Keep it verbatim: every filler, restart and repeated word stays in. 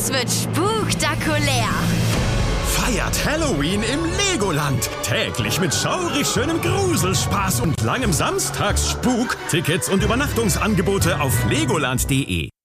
Jetzt wird spuktakulär. Feiert Halloween im Legoland. Täglich mit schaurig schönem Gruselspaß und langem Samstagsspuk. Tickets und Übernachtungsangebote auf legoland punkt de.